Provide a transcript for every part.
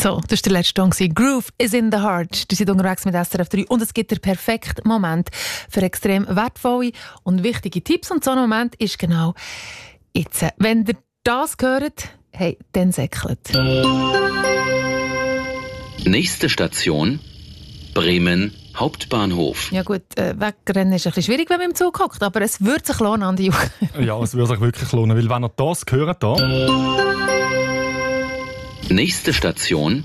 So, das war der letzte Ton. Groove is in the heart. Wir sind unterwegs mit SRF 3 und es gibt den perfekten Moment für extrem wertvolle und wichtige Tipps. Und so ein Moment ist genau jetzt. Wenn ihr das hört, hey, dann säckelt. Nächste Station, Bremen Hauptbahnhof. Ja gut, wegrennen ist ein bisschen schwierig, wenn man im Zug hockt, aber es würde sich lohnen, Andi Juch. Ja, es würde sich wirklich lohnen, weil wenn ihr das hört, da... Nächste Station,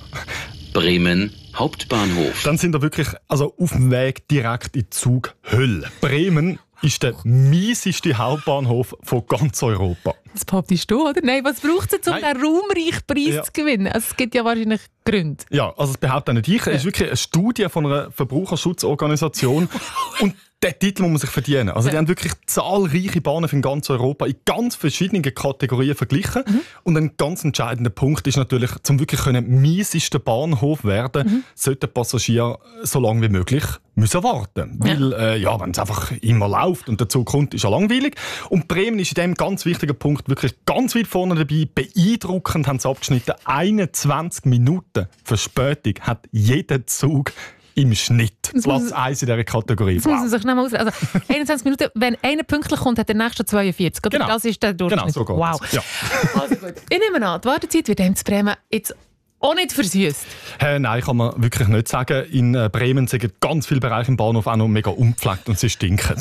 Bremen Hauptbahnhof. Dann sind wir wirklich auf dem Weg direkt in die Zughölle. Bremen ist der mieseste Hauptbahnhof von ganz Europa. Das behauptest du, oder? Nein, was braucht es, um den ruhmreichen Preis zu gewinnen? Also, es gibt ja wahrscheinlich Gründe. Ja, das behauptet auch nicht ich. Es ist wirklich eine Studie von einer Verbraucherschutzorganisation. Und den Titel muss man sich verdienen. Also, die haben wirklich zahlreiche Bahnhöfe in ganz Europa in ganz verschiedenen Kategorien verglichen. Und ein ganz entscheidender Punkt ist natürlich, zum wirklich miesester Bahnhof werden, sollten Passagiere so lange wie möglich müssen warten. Weil, wenn es einfach immer läuft und dazu kommt, ist ja langweilig. Und Bremen ist in diesem ganz wichtigen Punkt wirklich ganz weit vorne dabei. Beeindruckend haben sie abgeschnitten. 21 Minuten Verspätung hat jeder Zug im Schnitt. Platz 1 in dieser Kategorie. Das muss man sich schnell mal ausrechnen. Also 21 Minuten, wenn einer pünktlich kommt, hat der nächste 42. Oder? Genau. Das ist der Durchschnitt. Genau, so geht's. Wow. Ja. Also gut. Ich nehme an, die Wartezeit wird in Bremen jetzt auch nicht versüßt. Nein, kann man wirklich nicht sagen. In Bremen sind ganz viele Bereiche im Bahnhof auch noch mega unpflegt und sie stinken.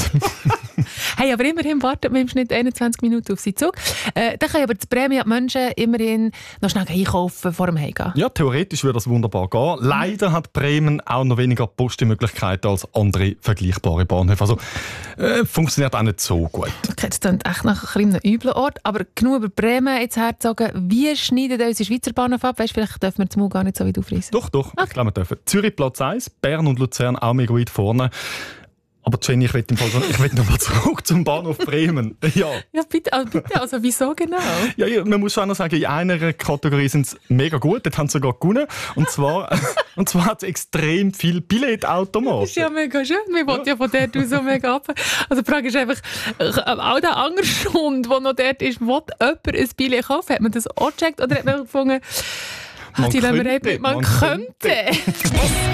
Hey, aber immerhin wartet man im Schnitt 21 Minuten auf seinen Zug. Dann können aber die Bremen die Menschen immerhin noch schnell einkaufen vor dem Heimgehen. Ja, theoretisch würde das wunderbar gehen. Leider hat Bremen auch noch weniger Postmöglichkeiten als andere vergleichbare Bahnhöfe. Also funktioniert auch nicht so gut. Okay, das klingt echt nach einem üblen Ort. Aber genug über Bremen jetzt herzogen. Wie schneidet unsere Schweizer Bahnhof ab? Weißt, vielleicht dürfen wir das Mund gar nicht so weit aufreißen. Doch, ich glaube, wir dürfen. Zürich Platz 1, Bern und Luzern auch mega weit vorne. Aber Jenny, ich will noch mal zurück zum Bahnhof Bremen. Ja, bitte. Also wieso genau? Ja, man muss schon noch sagen, in einer Kategorie sind sie mega gut. Dort haben sie sogar gewonnen. Und zwar hat es extrem viele Billetautomaten. Das ist ja mega schön. Wir wollten ja von dort aus so mega ab. Also die Frage ist einfach, all der andere Schund, der noch dort ist, will jemand ein Billett kaufen? Hat man das auch gecheckt oder hat man gefunden, man könnte.